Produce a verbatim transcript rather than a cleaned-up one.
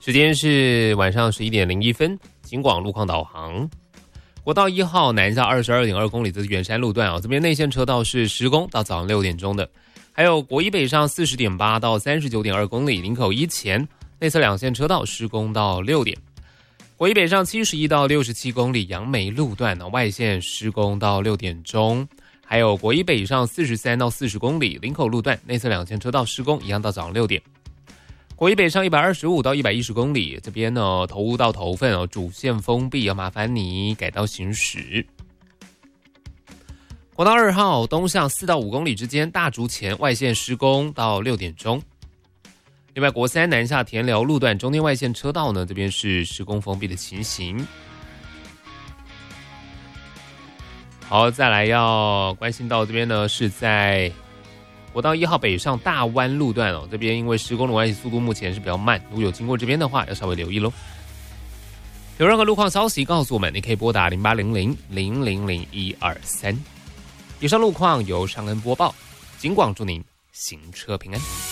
时间是晚上十一点零一分，警广路况导航。国道一号南下二十二点二公里，这是圆山路段哦，这边内线车道是施工到早上六点钟的。还有国一北上四十点八到三十九点二公里，林口一前内侧两线车道施工到六点。国一北上七十一到六十七公里，杨梅路段呢外线施工到六点钟。还有国一北上四十三到四十公里，林口路段内侧两线车道施工一样到早上六点。国一北上一百二十五到一百一十公里，这边呢头屋到头份哦，主线封闭，要麻烦你改道行驶。国道二号东向四到五公里之间，大竹前外线施工到六点钟。另外国三南下田寮路段中间外线车道呢，这边是施工封闭的情形。好，再来要关心到这边呢，是在国道一号北上大湾路段哦，这边因为施工的关系，速度目前是比较慢，如果有经过这边的话，要稍微留意咯。有任何路况消息告诉我们，你可以拨打零八零零零零零一二三。以上路况由尚恩播报，警广祝您行车平安。